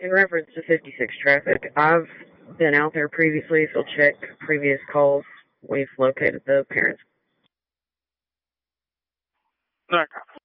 In reference to 56 traffic, I've been out there previously, so check previous calls. We've located the parents. D'accord.